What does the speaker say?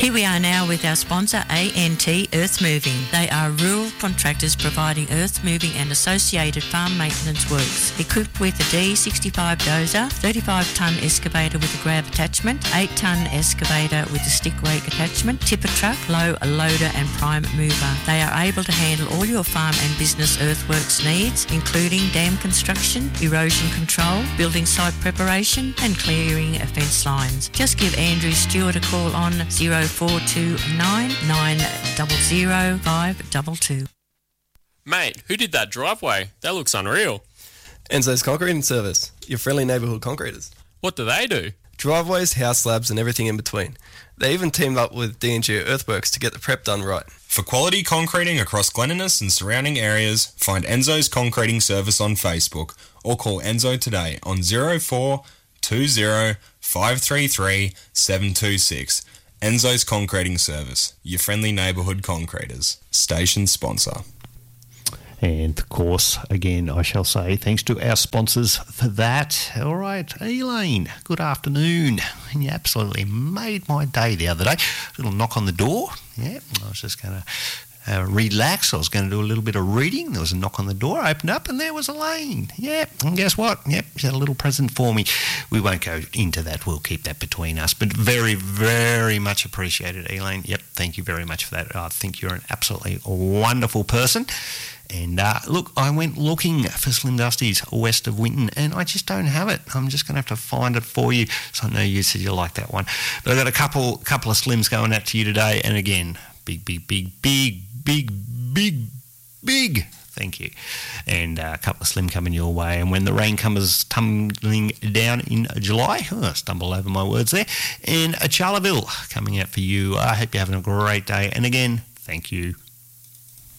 Here we are now with our sponsor, ANT Earth Moving. They are rural contractors providing earth moving and associated farm maintenance works. Equipped with a D65 dozer, 35-tonne excavator with a grab attachment, 8-tonne excavator with a stick rake attachment, tipper truck, low loader and prime mover. They are able to handle all your farm and business earthworks needs, including dam construction, erosion control, building site preparation and clearing fence lines. Just give Andrew Stewart a call on 0429 900 522. Mate, who did that driveway? That looks unreal. Enzo's Concreting Service, your friendly neighbourhood concreters. What do they do? Driveways, house slabs and everything in between. They even teamed up with D&G Earthworks to get the prep done right. For quality concreting across Glen Innes and surrounding areas, find Enzo's Concreting Service on Facebook or call Enzo today on 0420 533 726. Enzo's Concreting Service, your friendly neighbourhood concreters. Station sponsor. And, of course, again, I shall say thanks to our sponsors for that. All right, Elaine, good afternoon. You absolutely made my day the other day. A little knock on the door. Yeah, I was just going to relax. I was going to do a little bit of reading. There was a knock on the door. I opened up and there was Elaine. Yeah, and guess what? Yep, she had a little present for me. We won't go into that. We'll keep that between us. But very, very much appreciated, Elaine. Yep, thank you very much for that. I think you're an absolutely wonderful person. And look, I went looking for Slim Dusty's west of Winton and I just don't have it. I'm just going to have to find it for you. So I know you said you like that one. But I've got a couple of Slims going out to you today. And again, big thank you. And a couple of Slim coming your way. And when the rain comes tumbling down in July, I stumble over my words there. And a Charleville coming out for you. I hope you're having a great day. And again, thank you.